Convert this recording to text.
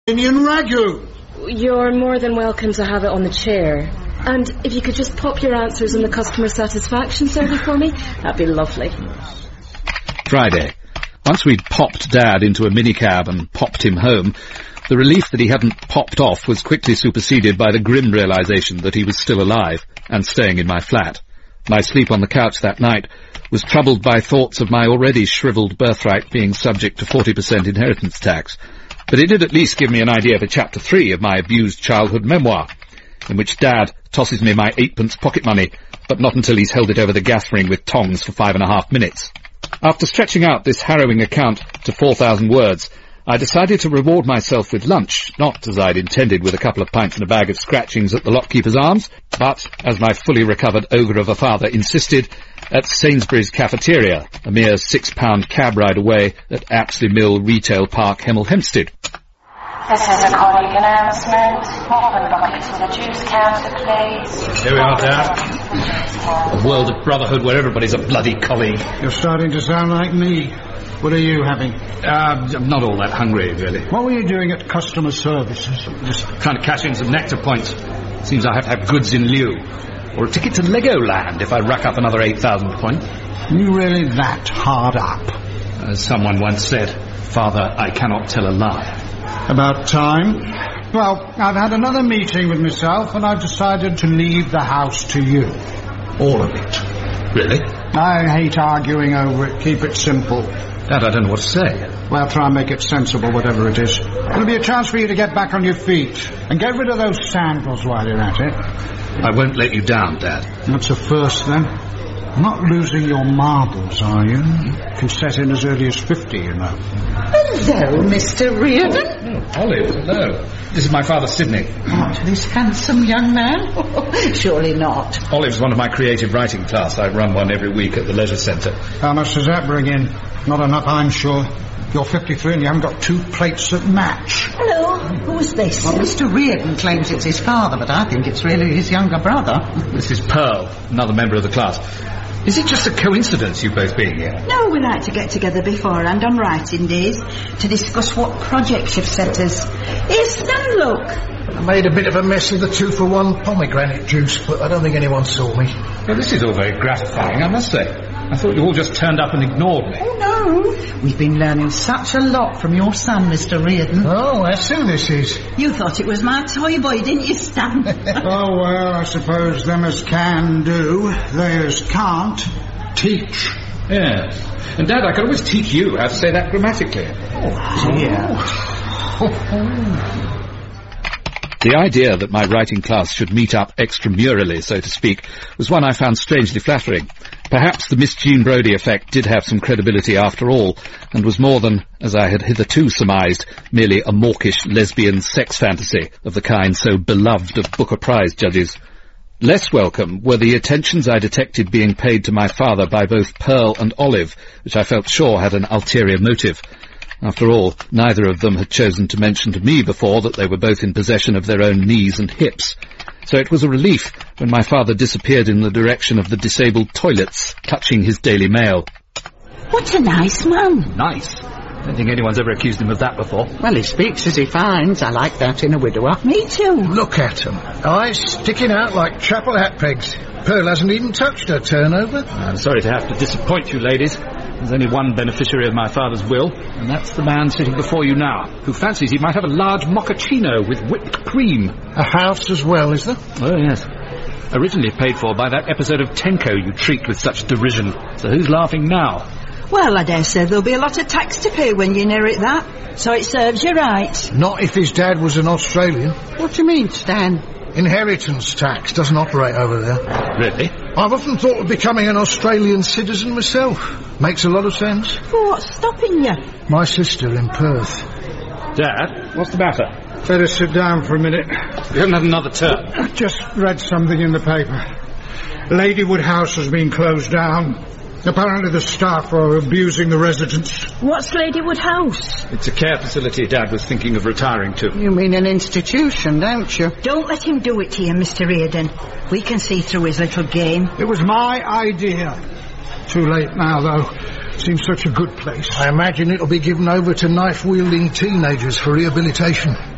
Indian ragu. You're more than welcome to have it on the chair. And if you could just pop your answers in the customer satisfaction survey for me, that'd be lovely. Friday. Once we'd popped Dad into a minicab and popped him home, the relief that he hadn't popped off was quickly superseded by the grim realization that he was still alive and staying in my flat. My sleep on the couch that night was troubled by thoughts of my already shriveled birthright being subject to 40% inheritance tax. But it did at least give me an idea for Chapter 3 of my abused childhood memoir, in which Dad tosses me my 8p pocket money, but not until he's held it over the gas ring with tongs for 5.5 minutes. After stretching out this harrowing account to 4,000 words, I decided to reward myself with lunch, not as I'd intended with a couple of pints and a bag of scratchings at the lockkeeper's arms, but, as my fully recovered ogre of a father insisted, at Sainsbury's cafeteria, a mere £6 cab ride away at Apsley Mill Retail Park, Hemel Hempstead. This is a colleague announcement. Mop and bucket to the juice counter, please. Here we are, Dad. A world of brotherhood where everybody's a bloody colleague. You're starting to sound like me. What are you having? I'm not all that hungry, really. What were you doing at customer services? Just trying to cash in some nectar points. Seems I have to have goods in lieu. Or a ticket to Legoland if I rack up another 8,000 points. Are you really that hard up? As someone once said, Father, I cannot tell a lie. About time. Well, I've had another meeting with myself and I've decided to leave the house to you. All of it. Really? I hate arguing over it. Keep it simple. Dad, I don't know what to say. Well, try and make it sensible, whatever it is. It'll be a chance for you to get back on your feet and get rid of those sandals while you're at it. I won't let you down, Dad. That's a first, then. Not losing your marbles, are you? You can set in as early as 50, you know. Hello, Mr. Reardon. Oh, Olive, hello. This is my father, Sidney. Not this handsome young man? Surely not. Olive's one of my creative writing class. I run one every week at the leisure centre. How much does that bring in? Not enough, I'm sure. You're 53 and you haven't got 2 plates that match. Hello, who's this? Well, Mr. Reardon claims it's his father, but I think it's really his younger brother. This is Pearl, another member of the class. Is it just a coincidence you both being here? No, we like to get together beforehand on writing days to discuss what projects you've set us. Here's Stan, look. I made a bit of a mess of the 2-for-1 pomegranate juice, but I don't think anyone saw me. Well, this is all very gratifying, I must say. I thought you all just turned up and ignored me. Oh, no. We've been learning such a lot from your son, Mr. Reardon. Oh, that's who this is. You thought it was my toy boy, didn't you, Stan? Oh, well, I suppose them as can do, they as can't teach. Yes. And, Dad, I could always teach you how to say that grammatically. Oh, dear. The idea that my writing class should meet up extramurally, so to speak, was one I found strangely flattering. Perhaps the Miss Jean Brodie effect did have some credibility after all, and was more than, as I had hitherto surmised, merely a mawkish lesbian sex fantasy of the kind so beloved of Booker Prize judges. Less welcome were the attentions I detected being paid to my father by both Pearl and Olive, which I felt sure had an ulterior motive. After all, neither of them had chosen to mention to me before that they were both in possession of their own knees and hips. So it was a relief when my father disappeared in the direction of the disabled toilets, clutching his Daily Mail. What a nice man. Nice? I don't think anyone's ever accused him of that before. Well, he speaks as he finds. I like that in a widower. Me too. Look at 'em. Eyes sticking out like chapel hat pegs. Pearl hasn't even touched her turnover. I'm sorry to have to disappoint you, ladies. There's only one beneficiary of my father's will, and that's the man sitting before you now, who fancies he might have a large mochaccino with whipped cream. A house as well, is there? Oh, yes. Originally paid for by that episode of Tenko you treat with such derision. So who's laughing now? Well, I dare say there'll be a lot of tax to pay when you inherit that, so it serves you right. Not if his dad was an Australian. What do you mean, Stan? Inheritance tax doesn't operate over there. Really? I've often thought of becoming an Australian citizen myself. Makes a lot of sense. Well, what's stopping you? My sister in Perth. Dad, what's the matter? Better sit down for a minute. You haven't had another turn. I just read something in the paper. Ladywood House has been closed down. Apparently the staff are abusing the residents. What's Ladywood House? It's a care facility Dad was thinking of retiring to. You mean an institution, don't you? Don't let him do it to you, Mr. Reardon. We can see through his little game. It was my idea. Too late now, though. Seems such a good place. I imagine it'll be given over to knife-wielding teenagers for rehabilitation.